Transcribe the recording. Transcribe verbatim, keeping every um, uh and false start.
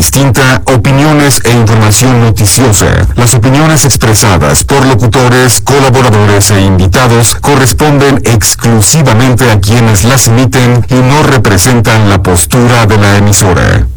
distinta, opiniones e información noticiosa. Las opiniones expresadas por locutores, colaboradores e invitados corresponden exclusivamente a quienes las emiten y no representan la postura de la emisora.